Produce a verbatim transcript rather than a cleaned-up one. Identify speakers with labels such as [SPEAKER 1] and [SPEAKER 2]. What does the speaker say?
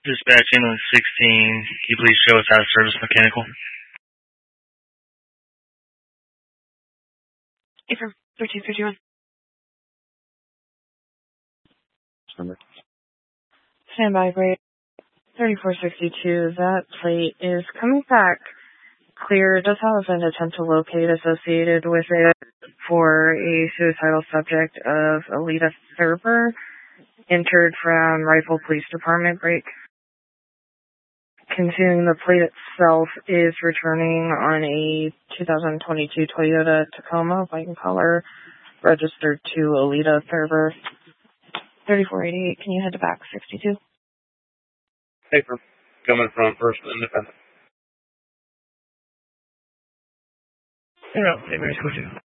[SPEAKER 1] Dispatch ambulance sixteen, can you please show us out of service mechanical?
[SPEAKER 2] April thirteen fifty-one. Standby plate thirty-four sixty-two. That plate is coming back clear. It does have an attempt to locate associated with it for a suicidal subject of Alita Thurber, entered from Rifle Police Department break. Continuing, the plate itself is returning on a two thousand twenty-two Toyota Tacoma, white in color, registered to Alita Thurber. thirty-four eighty-eight, can you head to back sixty-two?
[SPEAKER 3] Paper, coming from First Independent.
[SPEAKER 1] Yeah, hey, Mary, go to.